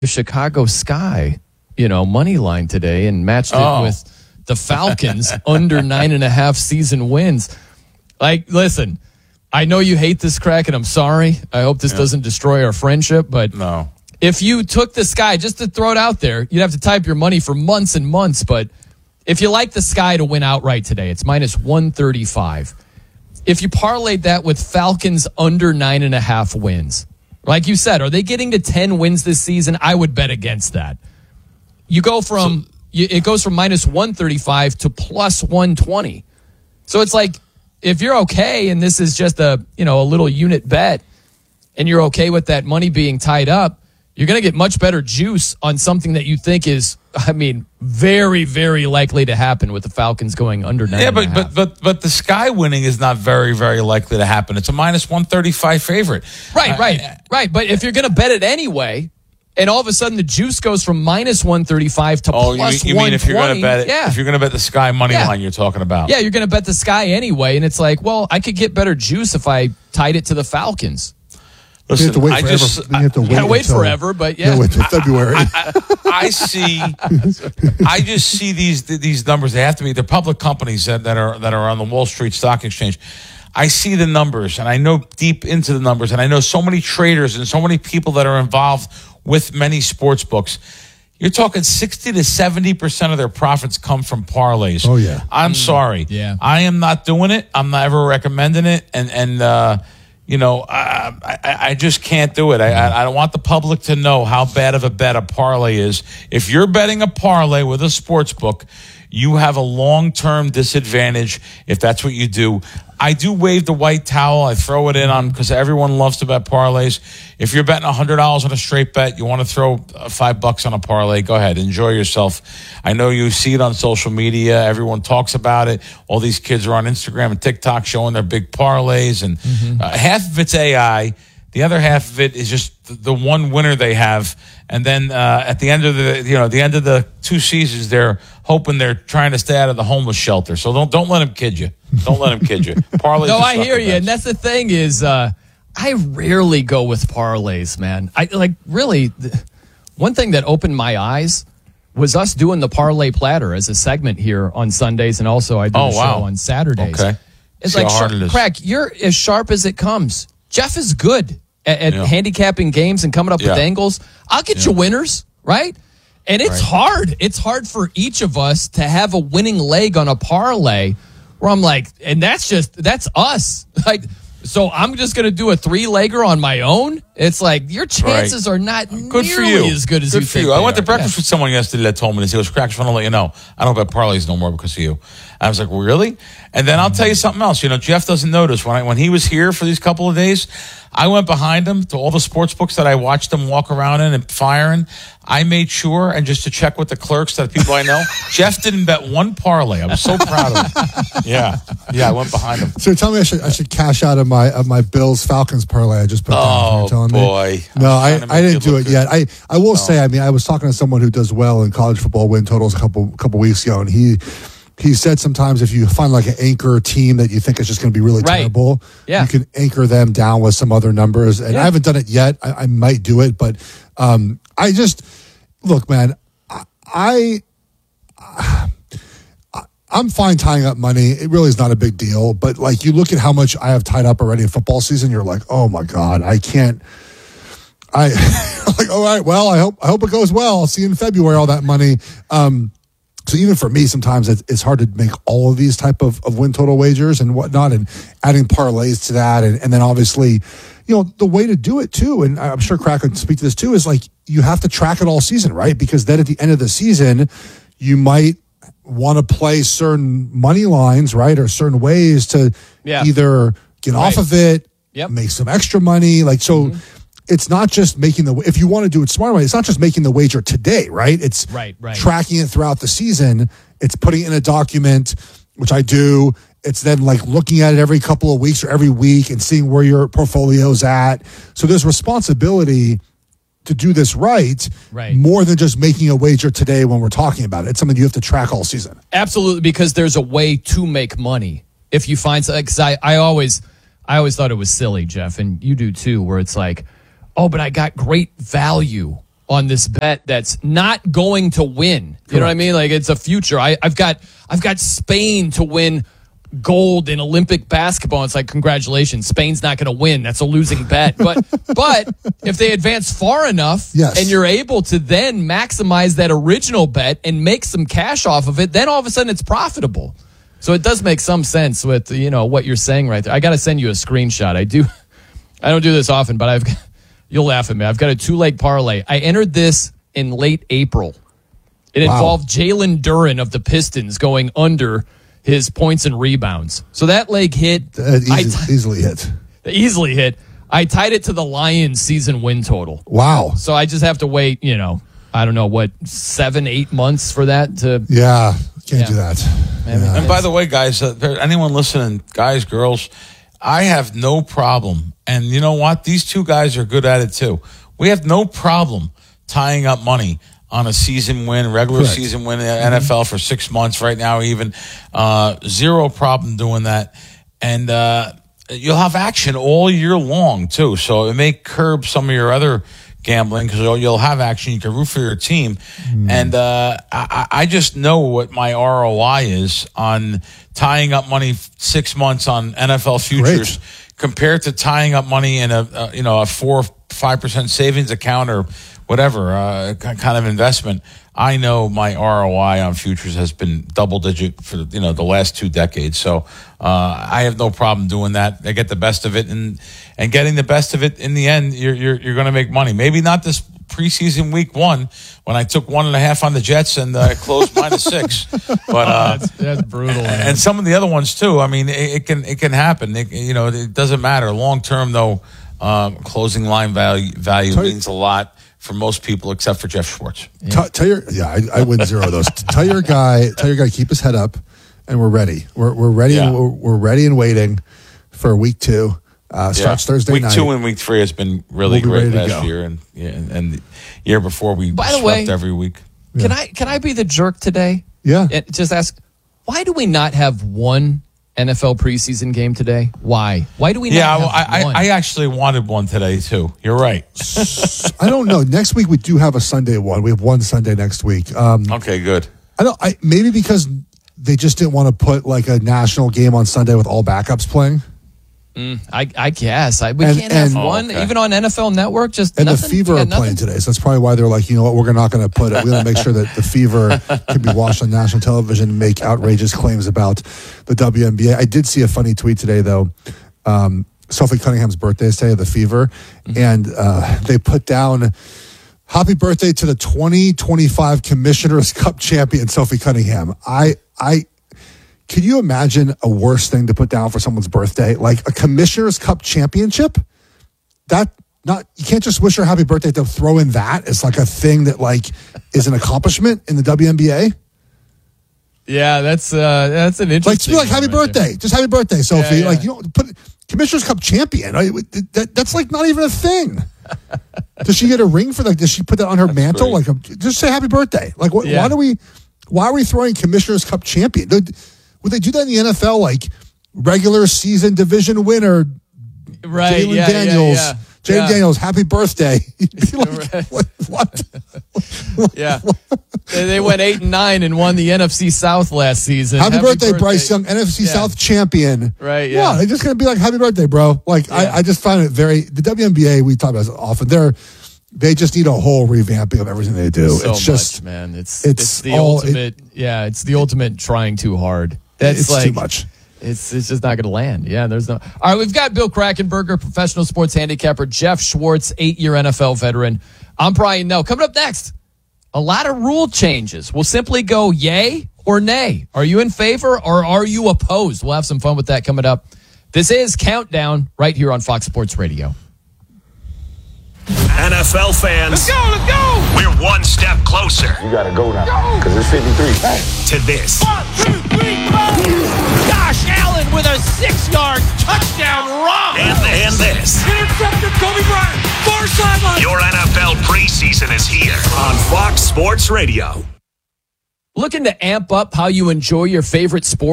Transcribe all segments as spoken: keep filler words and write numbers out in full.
the Chicago Sky, you know, money line today and matched it Oh. with the Falcons under nine and a half season wins. Like, listen, I know you hate this crack, and I'm sorry. I hope this Yeah. doesn't destroy our friendship, but No. if you took the Sky, just to throw it out there, you'd have to type your money for months and months, but if you like the Sky to win outright today, it's minus one thirty-five. If you parlayed that with Falcons under nine and a half wins, like you said, are they getting to ten wins this season? I would bet against that. You go from, so, you, it goes from minus one thirty-five to plus one twenty. So it's like, if you're okay and this is just a, you know, a little unit bet and you're okay with that money being tied up, you're going to get much better juice on something that you think is, I mean, very, very likely to happen with the Falcons going under nine. Yeah, but but but but the Sky winning is not very very likely to happen. It's a minus one thirty five favorite. Right, I, right, I, right. But if you're going to bet it anyway, and all of a sudden the juice goes from minus one thirty five to oh, plus you, you mean if you're going to bet it? Yeah. If you're going to bet the Sky money Yeah. line, you're talking about. Yeah, you're going to bet the Sky anyway, and it's like, well, I could get better juice if I tied it to the Falcons. Listen, you have to wait I forever. just Then you have to You wait gotta wait until, forever, but yeah. You gotta wait till February. I, I, I see. I just see these these numbers. They have to be. They're public companies that, that are that are on the Wall Street Stock Exchange. I see the numbers, and I know deep into the numbers, and I know so many traders and so many people that are involved with many sports books. You're talking sixty to seventy percent of their profits come from parlays. Oh, yeah. I'm sorry. yeah. I am not doing it. I'm not ever recommending it, and and. uh You know, I, I, I just can't do it. I, I, I don't want the public to know how bad of a bet a parlay is. If you're betting a parlay with a sports book, you have a long-term disadvantage if that's what you do. I do wave the white towel. I throw it in on because everyone loves to bet parlays. If you're betting one hundred dollars on a straight bet, you want to throw uh, five bucks on a parlay, go ahead. Enjoy yourself. I know you see it on social media. Everyone talks about it. All these kids are on Instagram and TikTok showing their big parlays. And mm-hmm. uh, half of it's A I. The other half of it is just the one winner they have. And then uh, at the end of the, you know, the end of the two seasons, they're hoping they're trying to stay out of the homeless shelter. So don't don't let them kid you. Don't let them kid you. Parlays. No, are I hear sucker you, bets. and that's the thing is, uh, I rarely go with parlays, man. I like really. Th- one thing that opened my eyes was us doing the parlay platter as a segment here on Sundays, and also I do Oh, the wow. show on Saturdays. Okay. It's See like how hard sharp, it is. crack. You're as sharp as it comes. Jeff is good at, at Yeah. handicapping games and coming up Yeah. with angles. I'll get Yeah. you winners, right? And it's Right. hard. It's hard for each of us to have a winning leg on a parlay where I'm like, and that's just, that's us. Like, so I'm just going to do a three legger on my own. It's like your chances are not Good for nearly you. as good as good you for think. you. I they went to are. breakfast Yeah. with someone yesterday that told me this. He goes, "Crack, just want to let you know, I don't bet parlays no more because of you." I was like, "Really?" And then I'll tell you something else. You know, Jeff doesn't notice when I, when he was here for these couple of days, I went behind him to all the sports books that I watched him walk around in and firing. I made sure, and just to check with the clerks, that people I know, Jeff didn't bet one parlay. I was so proud of him. Yeah, yeah, I went behind him. So tell me, I should I should cash out of my of my Bills Falcons parlay I just put down. Oh, You're telling boy. Me? No, I I, was trying to I make didn't you do look it yet. I, I will No. say, I mean, I was talking to someone who does well in college football win totals a couple couple weeks ago, and he he said sometimes if you find like an anchor team that you think is just going to be really Right. terrible, Yeah. you can anchor them down with some other numbers. And Yeah. I haven't done it yet. I, I might do it, but um, I just look, man. I. I I'm fine tying up money. It really is not a big deal. But like you look at how much I have tied up already in football season, you're like, oh my God, I can't. I like, all right, well, I hope I hope it goes well. I'll see you in February, all that money. Um, so even for me, sometimes it's, it's hard to make all of these type of, of win total wagers and whatnot, and adding parlays to that. And, and then obviously, you know, the way to do it too, and I'm sure Crack could speak to this too, is like you have to track it all season, right? Because then at the end of the season, you might want to play certain money lines, right? Or certain ways to Yeah. either get Right. off of it, Yep. make some extra money. Like, so Mm-hmm. it's not just making the, if you want to do it smart way, it's not just making the wager today, right? It's Right, right. tracking it throughout the season. It's putting it in a document, which I do. It's then like looking at it every couple of weeks or every week and seeing where your portfolio's at. So there's responsibility to do this right, Right. more than just making a wager today when we're talking about it. It's something you have to track all season. Absolutely, because there's a way to make money if you find something. Because I, I always, I always thought it was silly, Jeff, and you do too, where it's like, oh, but I got great value on this bet that's not going to win. You know what I mean? Like it's a future. I, I've got I've got Spain to win gold in Olympic basketball. It's like, congratulations, Spain's not going to win. That's a losing bet. But but if they advance far enough yes. and you're able to then maximize that original bet and make some cash off of it, then all of a sudden it's profitable. So it does make some sense with, you know, what you're saying right there. I got to send you a screenshot. I do. I don't do this often, but I've you'll laugh at me. I've got a two-leg parlay. I entered this in late April. It Wow. involved Jalen Duren of the Pistons going under his points and rebounds. So that leg hit. Uh, easy, I t- easily hit. easily hit. I tied it to the Lions season win total. Wow. So I just have to wait, you know, I don't know, what, seven, eight months for that to. Yeah. Can't Yeah. do that. Man, Yeah. And by the way, guys, uh, there, anyone listening, guys, girls, I have no problem. And you know what? These two guys are good at it too. We have no problem tying up money on a season win, regular Correct. season win in the N F L for six months right now, even. Uh, zero problem doing that. And uh, you'll have action all year long too. So it may curb some of your other gambling because you'll, you'll have action. You can root for your team. Mm. And uh, I, I just know what my R O I is on tying up money six months on N F L futures. Great. Compared to tying up money in a, a you know a four five percent savings account or whatever uh, kind of investment, I know my R O I on futures has been double digit for you know the last two decades. So uh, I have no problem doing that. I get the best of it, and and getting the best of it in the end, you're you're you're going to make money. Maybe not this preseason week one when I took one and a half on the Jets and uh, closed minus six, but uh, oh, that's, that's brutal. And, and some of the other ones too. I mean, it, it can it can happen. It, you know, it doesn't matter long term though. Um, closing line value value Tell means a lot for most people, except for Jeff Schwartz. Yeah. Tell, tell your yeah, I, I win zero of those. Tell your guy, tell your guy, keep his head up, and we're ready. We're we're ready. Yeah. And we're, we're ready and waiting for week two. Uh, starts yeah. Thursday week night. Week two and week three has been really we'll be great last go. year, and yeah, and, and the year before we By the swept way, every week. Can Yeah. I can I be the jerk today? Yeah. And just ask, why do we not have one N F L preseason game today? Why? Why do we not Yeah, have I, one? I, I actually wanted one today too. You're right. I don't know. Next week we do have a Sunday one. We have one Sunday next week. Um, Okay, good. I don't. I maybe because they just didn't want to put like a national game on Sunday with all backups playing. Mm, I, I guess I, we And- can't have and- one Oh, okay. even on N F L Network. Just And nothing, the Fever yeah, are nothing? playing today, so that's probably why they're like, you know what, we're not going to put it. We want to make sure that the Fever can be watched on national television and make outrageous claims about the W N B A. I did see a funny tweet today, though. Um, Sophie Cunningham's birthday is today, the Fever, mm-hmm. and uh, they put down happy birthday to the twenty twenty-five Commissioner's Cup champion, Sophie Cunningham. I, I, can you imagine a worse thing to put down for someone's birthday? Like a Commissioner's Cup championship? That not you can't just wish her happy birthday to throw in that as like a thing that like is an accomplishment in the W N B A. Yeah, that's uh, that's an interesting. Like to be like happy one right birthday, there. just happy birthday, Sophie. Yeah, yeah. Like you know, put Commissioner's Cup champion. I, that, that's like not even a thing. Does she get a ring for that? Does she put that on her That's mantle? great. Like a, just say happy birthday. Like what, Yeah. why do we? Why are we throwing Commissioner's Cup champion? Would, would they do that in the N F L? Like regular season division winner, Right? Jalen yeah, Daniels. yeah, yeah. Jalen yeah. Daniels, happy birthday. You'd be like, Right. what? what? Yeah, they, they went eight and nine and won the N F C South last season. Happy, birthday, Bryce Young, N F C Yeah. South champion. Right, yeah. they're just going to be like, happy birthday, bro. Like, Yeah. I, I just find it very, the W N B A, we talk about this often, they're, they just need a whole revamping of everything they do. So it's just, much, man. It's it's it's, the all- ultimate. yeah, it's the ultimate trying too hard. That's it's like too much. It's it's just not going to land. Yeah, there's no. All right, we've got Bill Krackenberger, professional sports handicapper, Jeff Schwartz, eight-year N F L veteran. I'm Brian Nell. Coming up next, a lot of rule changes. We'll simply go yay or nay. Are you in favor or are you opposed? We'll have some fun with that coming up. This is Countdown right here on Fox Sports Radio. N F L fans, Let's go, let's go! we're one step closer You gotta go now, because it's fifty-three. to this. One, two, three, four! Josh Allen with a six-yard touchdown run! And, and this. Intercepted Kobe Bryant, far sideline! Your N F L preseason is here on Fox Sports Radio. Looking to amp up how you enjoy your favorite sports?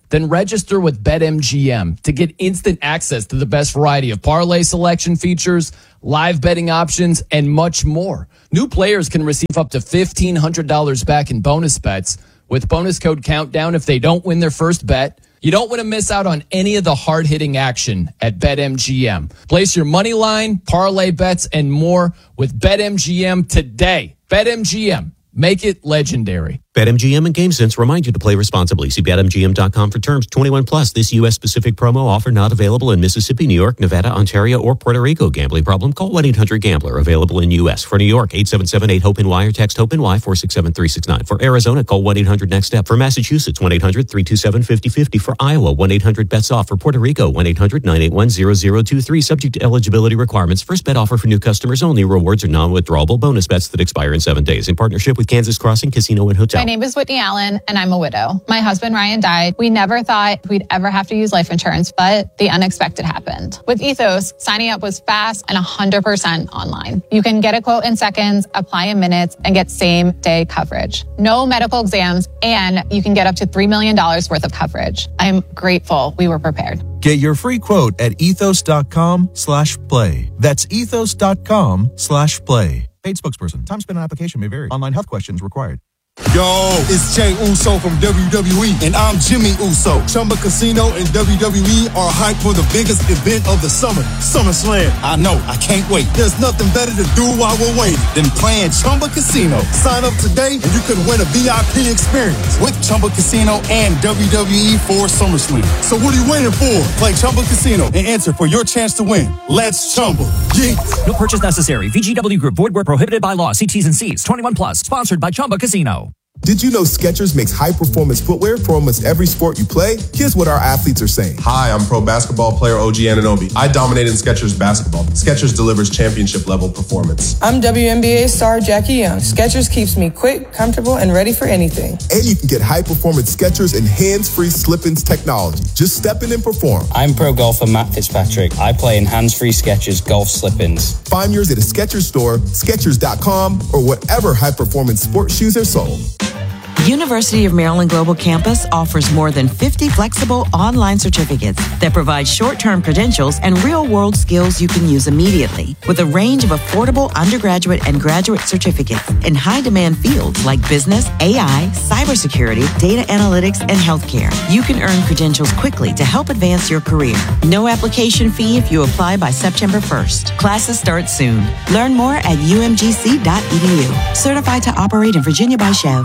Then register with BetMGM to get instant access to the best variety of parlay selection features, live betting options, and much more. New players can receive up to fifteen hundred dollars back in bonus bets with bonus code COUNTDOWN if they don't win their first bet. You don't want to miss out on any of the hard-hitting action at BetMGM. Place your money line, parlay bets, and more with BetMGM today. BetMGM. Make it legendary. BetMGM and GameSense remind you to play responsibly. See Bet M G M dot com for terms. twenty-one plus. This U S specific promo offer not available in Mississippi, New York, Nevada, Ontario, or Puerto Rico. Gambling problem? Call one eight hundred gambler. Available in U S. For New York, eight seven seven eight hope N Y or text HOPE-NY four six seven three six nine. For Arizona, call one eight hundred next step. For Massachusetts, one eight hundred three two seven five zero five zero. For Iowa, one eight hundred bets off. For Puerto Rico, one eight hundred nine eight one zero zero two three. Subject to eligibility requirements. First bet offer for new customers only. Rewards are non-withdrawable bonus bets that expire in seven days. In partnership with Kansas Crossing Casino and Hotel. My name is Whitney Allen, and I'm a widow. My husband, Ryan, died. We never thought we'd ever have to use life insurance, but the unexpected happened. With Ethos, signing up was fast and one hundred percent online. You can get a quote in seconds, apply in minutes, and get same-day coverage. No medical exams, and you can get up to three million dollars worth of coverage. I'm grateful we were prepared. Get your free quote at ethos.com slash play. That's ethos.com slash play. Paid spokesperson. Time spent on application may vary. Online health questions required. Yo, it's Jay Uso from W W E, and I'm Jimmy Uso. Chumba Casino and W W E are hyped for the biggest event of the summer, SummerSlam. I know, I can't wait. There's nothing better to do while we're waiting than playing Chumba Casino. Sign up today and you could win a V I P experience with Chumba Casino and W W E for SummerSlam. So what are you waiting for? Play Chumba Casino and enter for your chance to win. Let's Chumba. Yeah. No purchase necessary. V G W Group. Void where prohibited by law. See T's and C's. twenty-one plus. Sponsored by Chumba Casino. Did you know Skechers makes high-performance footwear for almost every sport you play? Here's what our athletes are saying. Hi, I'm pro basketball player O G Anunoby. I dominated Skechers basketball. Skechers delivers championship-level performance. I'm W N B A star Jackie Young. Skechers keeps me quick, comfortable, and ready for anything. And you can get high-performance Skechers and hands-free slip-ins technology. Just step in and perform. I'm pro golfer Matt Fitzpatrick. I play in hands-free Skechers golf slip-ins. Find yours at a Skechers store, Skechers dot com, or whatever high-performance sports shoes are sold. University of Maryland Global Campus offers more than fifty flexible online certificates that provide short-term credentials and real-world skills you can use immediately, with a range of affordable undergraduate and graduate certificates in high-demand fields like business, A I, cybersecurity, data analytics, and healthcare. You can earn credentials quickly to help advance your career. No application fee if you apply by September first. Classes start soon. Learn more at U M G C dot E D U. Certified to operate in Virginia by Chev.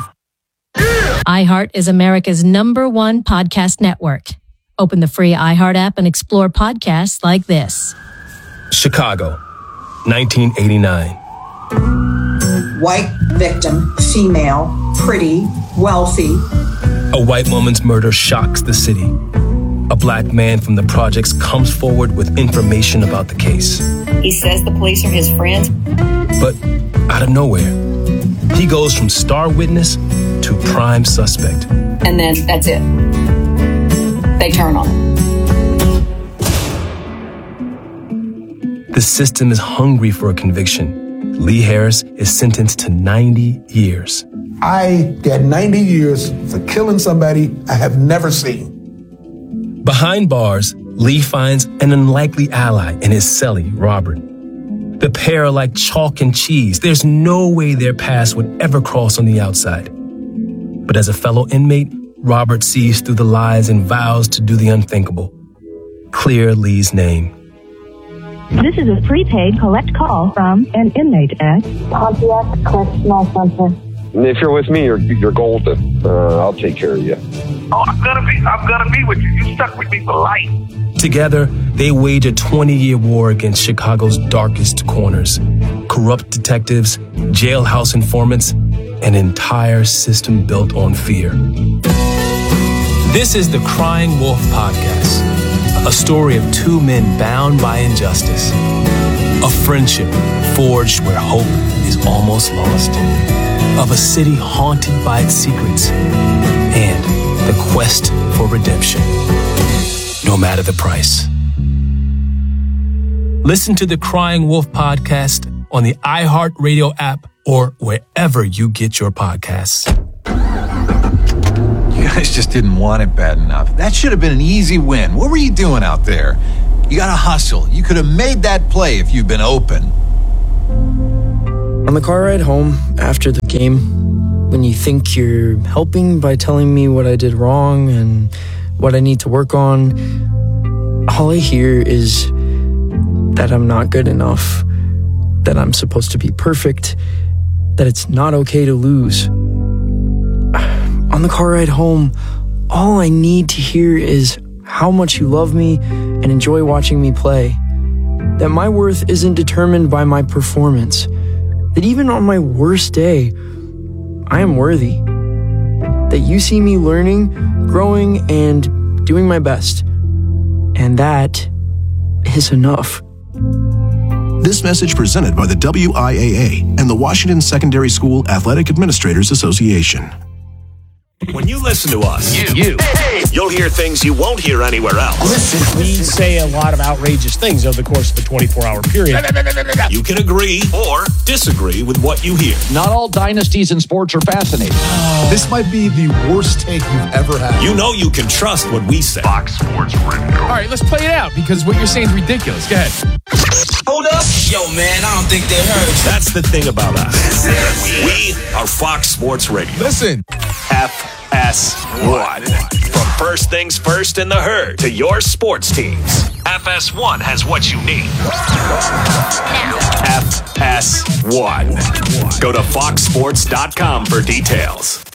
iHeart is America's number one podcast network. Open the free iHeart app and explore podcasts like this. Chicago, nineteen eighty-nine. White victim, female, pretty, wealthy. A white woman's murder shocks the city. A black man from the projects comes forward with information about the case. He says the police are his friends. But out of nowhere, he goes from star witness to prime suspect. And then that's it. They turn on him. The system is hungry for a conviction. Lee Harris is sentenced to ninety years. I got ninety years for killing somebody I have never seen. Behind bars, Lee finds an unlikely ally in his cellie, Robert. The pair are like chalk and cheese. There's no way their paths would ever cross on the outside. But as a fellow inmate, Robert sees through the lies and vows to do the unthinkable. Clear Lee's name. This is a prepaid collect call from an inmate at Pontiac Correctional Center. If you're with me, you're you're golden. Uh, I'll take care of you. Oh, I'm gonna be I'm gonna be with you. You stuck with me for life. Together, they wage a twenty-year war against Chicago's darkest corners. Corrupt detectives, jailhouse informants, an entire system built on fear. This is the Crying Wolf Podcast, a story of two men bound by injustice, a friendship forged where hope is almost lost, of a city haunted by its secrets, and the quest for redemption, no matter the price. Listen to the Crying Wolf Podcast on the iHeartRadio app or wherever you get your podcasts. guys just didn't want it bad enough. That should have been an easy win. What were you doing out there? You got to hustle. You could have made that play if you'd been open. On the car ride home after the game, when you think you're helping by telling me what I did wrong and what I need to work on, all I hear is that I'm not good enough, that I'm supposed to be perfect, that it's not okay to lose. On the car ride home, all I need to hear is how much you love me and enjoy watching me play, that my worth isn't determined by my performance, that even on my worst day, I am worthy, that you see me learning, growing, and doing my best, and that is enough. This message presented by the W I A A and the Washington Secondary School Athletic Administrators Association. When you listen to us, you, you you'll hear things you won't hear anywhere else. Listen, we say a lot of outrageous things over the course of a twenty-four hour period. You can agree or disagree with what you hear. Not all dynasties in sports are fascinating. Oh. This might be the worst take you've ever had. You know you can trust what we say. Fox Sports Radio. All right, let's play it out because what you're saying is ridiculous. Go ahead. Hold up. Yo, man, I don't think they heard. That's the thing about us. We are Fox Sports Radio. Listen. F S one. From First Things First in the Herd to your sports teams, F S one has what you need. F S one. Go to fox sports dot com for details.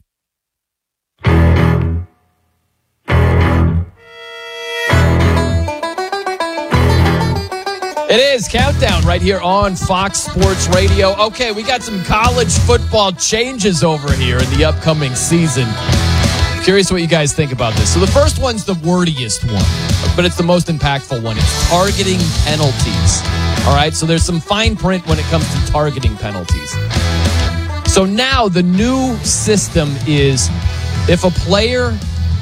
It is Countdown right here on Fox Sports Radio. Okay, we got some college football changes over here in the upcoming season. Curious what you guys think about this. So the first one's the wordiest one, but it's the most impactful one. It's targeting penalties. All right, so there's some fine print when it comes to targeting penalties. So now the new system is if a player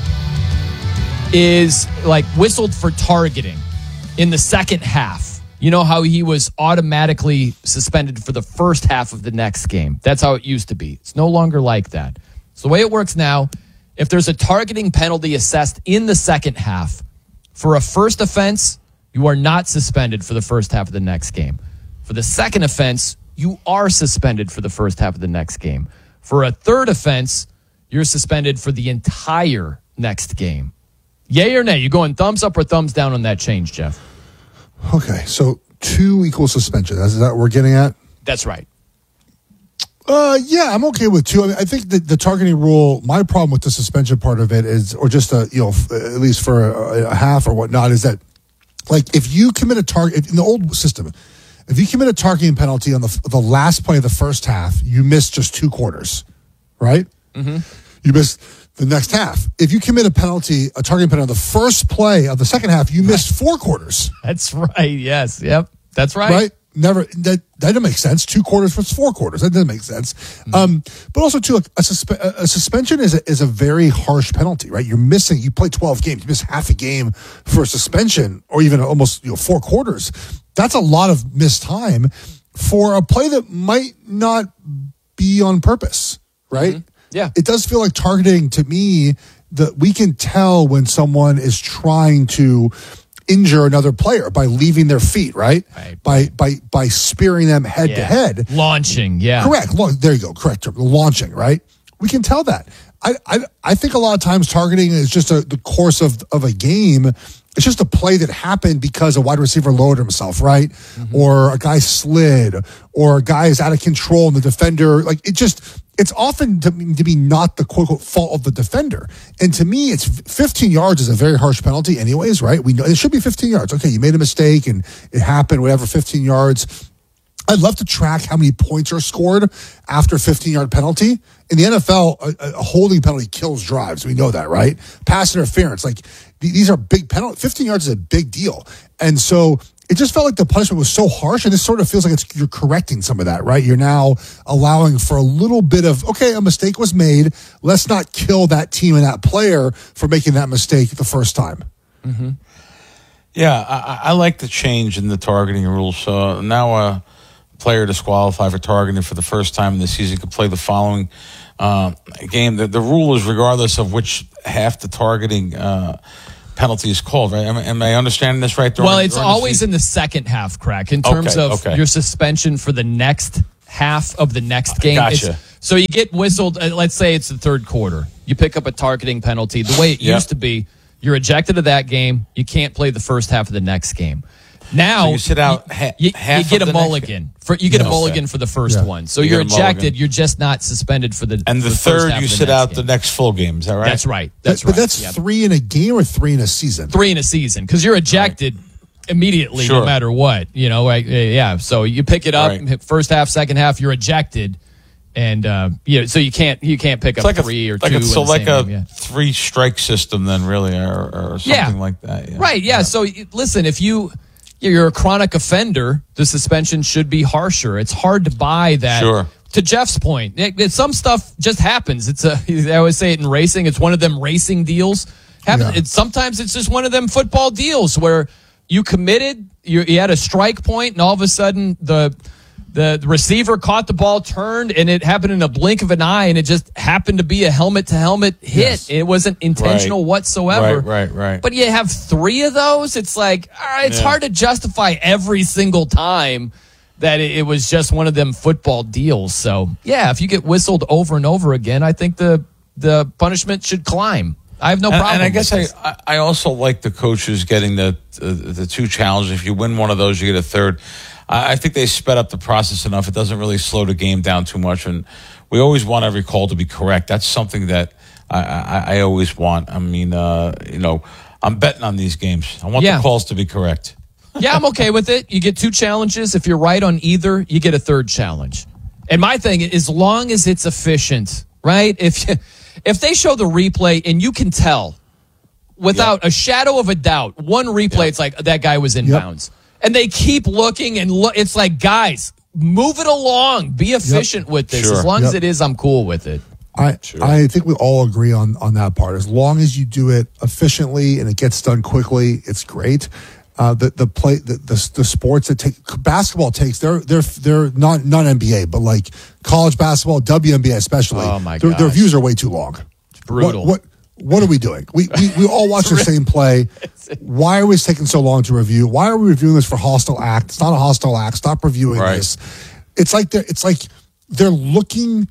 is like whistled for targeting in the second half, you know how he was automatically suspended for the first half of the next game. That's how it used to be. It's no longer like that. So the way it works now, if there's a targeting penalty assessed in the second half for a first offense, you are not suspended for the first half of the next game. For the second offense, you are suspended for the first half of the next game. For a third offense, you're suspended for the entire next game. Yay or nay? You going thumbs up or thumbs down on that change, Jeff? Okay, so two equals suspension. Is that what we're getting at? That's right. Uh, yeah, I'm okay with two. I mean, I think the, the targeting rule, my problem with the suspension part of it is, or just a, you know, at least for a, a half or whatnot, is that, like, if you commit a target, in the old system, if you commit a targeting penalty on the the last play of the first half, you miss just two quarters, right? Mm-hmm. You miss the next half. If you commit a penalty, a targeting penalty on the first play of the second half, you missed four quarters. That's right. Yes. Yep. That's right. Right? Never. That, that doesn't make sense. Two quarters versus four quarters. That doesn't make sense. Mm-hmm. Um, but also, too, a, suspe- a suspension is a, is a very harsh penalty, right? You're missing, you play twelve games, you miss half a game for a suspension or even almost, you know, four quarters. That's a lot of missed time for a play that might not be on purpose, right? Mm-hmm. Yeah. It does feel like targeting to me that we can tell when someone is trying to injure another player by leaving their feet, right? Right. By by by spearing them head yeah. to head. Launching, yeah. Correct. There you go. Correct term. Launching, right? We can tell that. I I, I think a lot of times targeting is just a, the course of, of a game. It's just a play that happened because a wide receiver lowered himself, right? Mm-hmm. Or a guy slid, or a guy is out of control and the defender, like it just, it's often to, to be not the quote unquote fault of the defender. And to me, it's fifteen yards is a very harsh penalty anyways, right? We know it should be fifteen yards. Okay, you made a mistake and it happened, whatever, fifteen yards. I'd love to track how many points are scored after a fifteen-yard penalty. In the N F L, a, a holding penalty kills drives. We know that, right? Pass interference, like these are big penalties. fifteen yards is a big deal. And so it just felt like the punishment was so harsh, and this sort of feels like it's you're correcting some of that, right? You're now allowing for a little bit of, okay, a mistake was made. Let's not kill that team and that player for making that mistake the first time. Mm-hmm. Yeah, I, I like the change in the targeting rules. So now uh, player disqualified for targeting for the first time in the season could play the following uh, game. The, the rule is regardless of which half the targeting uh, penalty is called, right? Am, am I understanding this right? During, well, it's during always in the second half, Crack, in terms Okay, of okay. your suspension for the next half of the next game. Gotcha. It's- so you get whistled, uh, let's say it's the third quarter. You pick up a targeting penalty. The way it Yep. used to be, you're ejected of that game. You can't play the first half of the next game. Now So you sit out ha- you, half you get of a the next mulligan game? for you get Yeah. a mulligan Okay. for the first Yeah. one. So You you're get a mulligan. ejected. You're just not suspended for the And the, for first third, half you of the sit next out game. the next full game. Is that right? That's right. That's but, right. But that's Yep. three in a game or three in a season? Three in a season because you're ejected immediately, Sure. no matter what. You know, right? Yeah. So you pick it up, Right. first half, second half, you're ejected, and uh, yeah. So you can't you can't pick It's up like three a, or like two. a, so in the like same a game, yeah. three strike system then really or, or something Yeah. like that. Yeah. Right. Yeah. So y- listen, if you you're a chronic offender, the suspension should be harsher. It's hard to buy that. Sure. To Jeff's point, it, it- some stuff just happens. It's a. I always say it in racing. It's one of them racing deals. Happen, Yeah. it's, sometimes it's just one of them football deals where you committed, you, you had a strike point, and all of a sudden the the receiver caught the ball, turned, and it happened in a blink of an eye, and it just happened to be a helmet to helmet hit. Yes. It wasn't intentional Right. whatsoever. Right, right, right. But you have three of those. It's like, all right, it's Yeah. hard to justify every single time that it, it was just one of them football deals. So yeah, if you get whistled over and over again, I think the the punishment should climb. I have no And, problem. and I guess with I, this. I I also like the coaches getting the uh, the two challenges. If you win one of those, you get a third. I, I think they sped up the process enough. It doesn't really slow the game down too much. And we always want every call to be correct. That's something that I, I, I always want. I mean, uh, you know, I'm betting on these games. I want Yeah. the calls to be correct. Yeah, I'm okay with it. You get two challenges. If you're right on either, you get a third challenge. And my thing, as long as it's efficient, right? If you, if they show the replay and you can tell without a shadow of a doubt, one replay, it's like that guy was in Yep. bounds. And they keep looking and look. It's like, guys, move it along. Be efficient with this. Sure. As long Yep. as it is, I'm cool with it. I I think we all agree on on that part. As long as you do it efficiently and it gets done quickly, it's great. Uh, the the play the, the the sports that take basketball takes they're they're they're not not N B A but like college basketball, W N B A especially. Oh, my their, their gosh. views are way too long. Brutal. What what, what are we doing? We we, we all watch the same play. Why are we taking so long to review? Why are we reviewing this for hostile act? It's not a hostile act. Stop reviewing Right. this. It's like they're it's like they're looking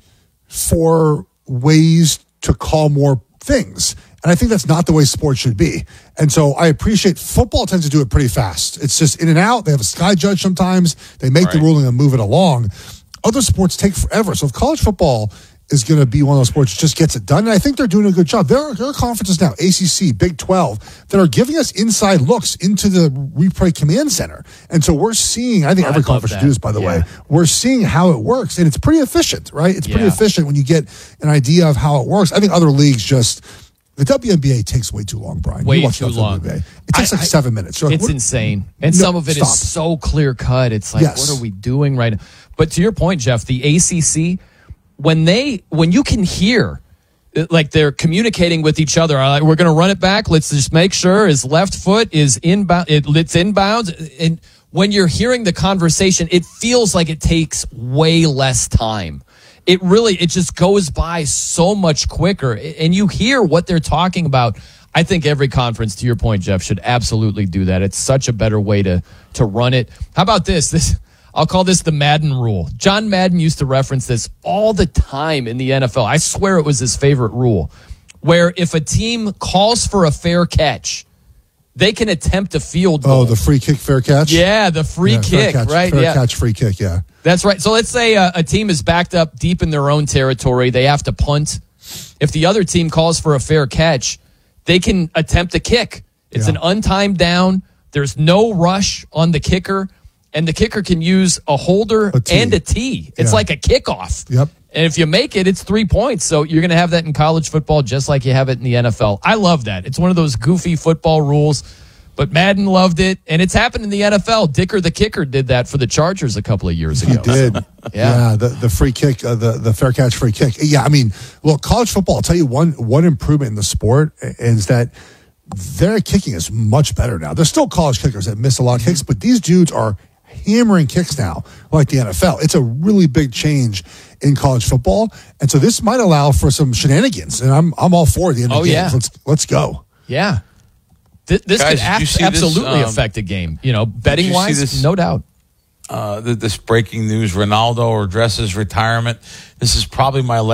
for ways to call more things. And I think that's not the way sports should be. And so I appreciate football tends to do it pretty fast. It's just in and out. They have a sky judge sometimes. They make the Right. ruling and move it along. Other sports take forever. So if college football is going to be one of those sports that just gets it done, and I think they're doing a good job. There are, there are conferences now, A C C, Big twelve, that are giving us inside looks into the replay command center. And so we're seeing, I think I every love conference should that. do this, by the Yeah. way. We're seeing how it works, and it's pretty efficient, right? It's pretty Yeah. efficient when you get an idea of how it works. I think other leagues just, the W N B A takes way too long, Brian. Way You watch too the W N long. B A. It takes I- like I- seven minutes. You're like, It's what- insane. And No, some of it is stop. so clear cut. It's like, Yes. what are we doing right now? But to your point, Jeff, the A C C, when they, when you can hear, uh, like they're communicating with each other, uh, we're going to run it back. Let's just make sure his left foot is inbound. It, it's inbounds. And when you're hearing the conversation, it feels like it takes way less time. It really, it just goes by so much quicker. And you hear what they're talking about. I think every conference, to your point, Jeff, should absolutely do that. It's such a better way to to run it. How about this? This I'll call this the Madden rule. John Madden used to reference this all the time in the N F L. I swear it was his favorite rule, where if a team calls for a fair catch, they can attempt a field goal. Oh, the free kick, fair catch? Yeah, the free Yeah, fair kick, catch, right? Fair yeah. catch, free kick, yeah. That's right. So let's say a, a team is backed up deep in their own territory. They have to punt. If the other team calls for a fair catch, they can attempt a kick. It's Yeah. an untimed down. There's no rush on the kicker, and the kicker can use a holder A tee. and a tee. It's Yeah. like a kickoff. Yep. And if you make it, it's three points. So you're going to have that in college football just like you have it in the N F L. I love that. It's one of those goofy football rules. But Madden loved it, and it's happened in the N F L. Dicker the kicker did that for the Chargers a couple of years ago. He did. Yeah. yeah. the, the free kick, uh, the, the fair catch free kick. Yeah, I mean, well, college football, I'll tell you one one improvement in the sport is that their kicking is much better now. There's still college kickers that miss a lot of kicks, but these dudes are hammering kicks now, like the N F L. It's a really big change in college football, and so this might allow for some shenanigans. And I'm I'm all for the end of Oh, games. yeah. Let's let's go. Yeah. Th- this Guys, could did ab- you see absolutely this, um, affect a game. You know, Did betting you see wise, this, no doubt. Uh, th- this breaking news: Ronaldo addresses retirement. This is probably my last.